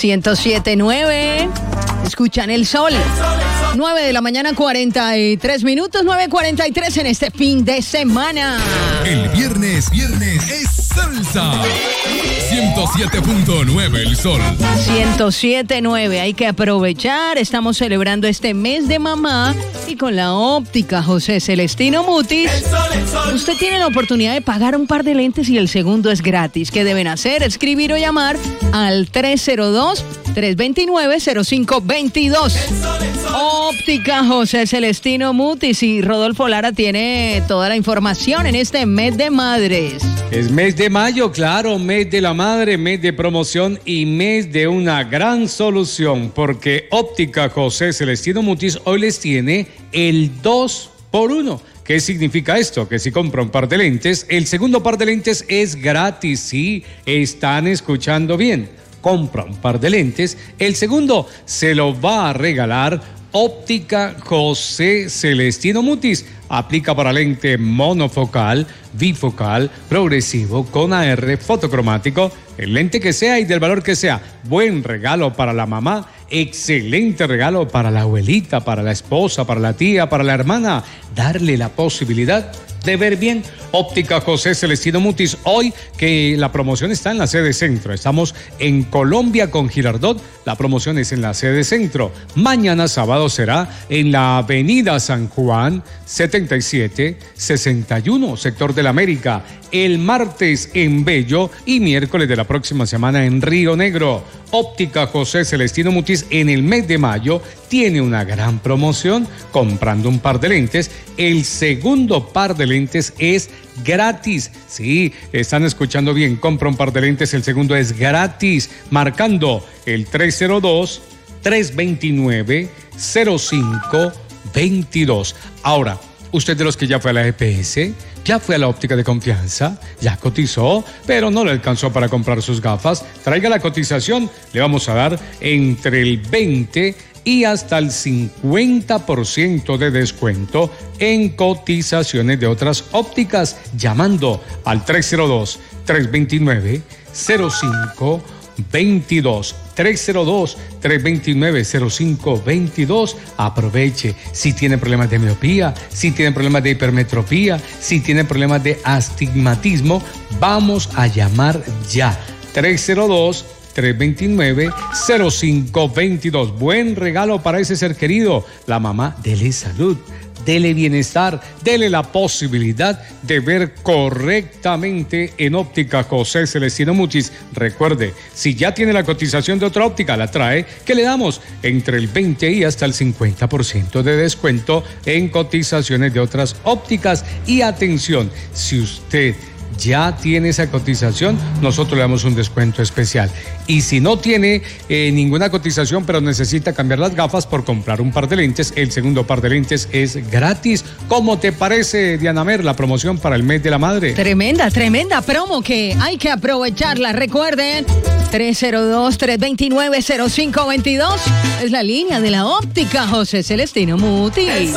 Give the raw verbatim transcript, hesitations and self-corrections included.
ciento siete punto nueve. Escuchan el sol. nueve de la mañana, cuarenta y tres minutos, nueve cuarenta y tres en este fin de semana. El viernes, viernes es salsa. ciento siete punto nueve el sol. ciento siete punto nueve, hay que aprovechar. Estamos celebrando este mes de mamá y con la óptica José Celestino Mutis, usted tiene la oportunidad de pagar un par de lentes y el segundo es gratis. ¿Qué deben hacer? Escribir o llamar al tres cero dos, tres dos nueve, cero cinco dos dos. Óptica José Celestino Mutis y Rodolfo Lara tiene toda la información en este mes de madres. Es mes de mayo, claro, mes de la madre, mes de promoción y mes de una gran solución, porque Óptica José Celestino Mutis hoy les tiene el dos por uno. ¿Qué significa esto? Que si compra un par de lentes, el segundo par de lentes es gratis. Sí, están escuchando bien. Compra un par de lentes, el segundo se lo va a regalar Óptica José Celestino Mutis. Aplica para lente monofocal, bifocal, progresivo, con A R, fotocromático, el lente que sea y del valor que sea. Buen regalo para la mamá, excelente regalo para la abuelita, para la esposa, para la tía, para la hermana. Darle la posibilidad de ver bien. Óptica José Celestino Mutis, hoy que la promoción está en la sede centro. Estamos en Colombia con Girardot, la promoción es en la sede centro. Mañana sábado será en la avenida San Juan, setenta y siete sesenta y uno, sector de la América. El martes en Bello y miércoles de la próxima semana en Río Negro. Óptica José Celestino Mutis en el mes de mayo tiene una gran promoción. Comprando un par de lentes, el segundo par de lentes es gratis. Sí, están escuchando bien. Compra un par de lentes, el segundo es gratis. Marcando el tres cero dos, tres dos nueve, cero cinco dos dos. Ahora, usted de los que ya fue a la E P S, ya fue a la óptica de confianza, ya cotizó, pero no le alcanzó para comprar sus gafas. Traiga la cotización, le vamos a dar entre el veinte y hasta el cincuenta por ciento de descuento en cotizaciones de otras ópticas, llamando al tres cero dos, tres dos nueve, cero cinco dos dos. tres cero dos, tres dos nueve, cero cinco dos dos. Aproveche. Si tiene problemas de miopía, si tiene problemas de hipermetropía, si tiene problemas de astigmatismo, vamos a llamar ya. tres cero dos, tres dos nueve, cero cinco dos dos. Buen regalo para ese ser querido. La mamá, dele salud, dele bienestar, dele la posibilidad de ver correctamente en Óptica José Celestino Mutis. Recuerde, si ya tiene la cotización de otra óptica, la trae, que le damos entre el veinte y hasta el cincuenta por ciento de descuento en cotizaciones de otras ópticas. Y atención, si usted ya tiene esa cotización, nosotros le damos un descuento especial. Y si no tiene eh, ninguna cotización, pero necesita cambiar las gafas por comprar un par de lentes, el segundo par de lentes es gratis. ¿Cómo te parece, Diana Mer, la promoción para el mes de la madre? Tremenda, tremenda promo que hay que aprovecharla. Recuerden, tres cero dos, tres dos nueve, cero cinco dos dos es la línea de la óptica José Celestino Mutis.